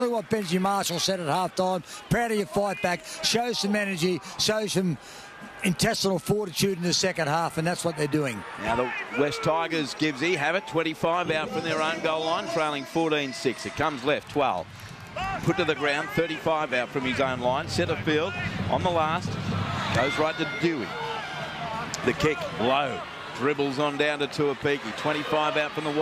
What Benji Marshall said at halftime, proud of your fight back, show some energy, show some intestinal fortitude in the second half, and that's what they're doing. Now the West Tigers gives Habit 25 out from their own goal line, trailing 14-6. It comes left, 12. Put to the ground, 35 out from his own line. Centre field on the last, goes right to Dewey. The kick, low, dribbles on down to Tuapiki, 25 out from the